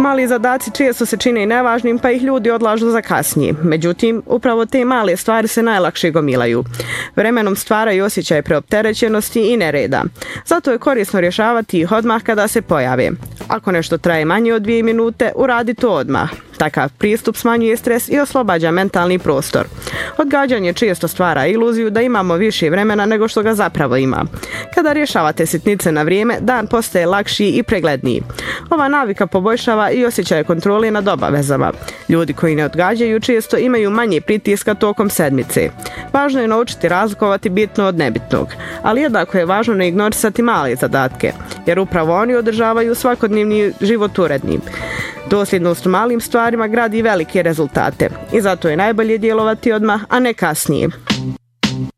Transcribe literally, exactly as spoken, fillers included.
Mali zadaci često se čine i nevažnim, pa ih ljudi odlažu za kasnije. Međutim, upravo te male stvari se najlakše gomilaju. Vremenom stvaraju osjećaj preopterećenosti i nereda. Zato je korisno rješavati ih odmah kada se pojave. Ako nešto traje manje od dvije minute, uradi to odmah. Takav pristup smanjuje stres i oslobađa mentalni prostor. Odgađanje često stvara iluziju da imamo više vremena nego što ga zapravo ima. Kada rješavate sitnice na vrijeme, dan postaje lakši i pregledniji. Ova navika poboljšava i osjećaj kontrole nad obavezama. Ljudi koji ne odgađaju često imaju manje pritiska tokom sedmice. Važno je naučiti razlikovati bitno od nebitnog, ali jednako je važno ne ignorisati male zadatke, jer upravo oni održavaju svakodnevni život urednim. Dosljednost u malim stvarima gradi velike rezultate i zato je najbolje djelovati odmah, a ne kasnije.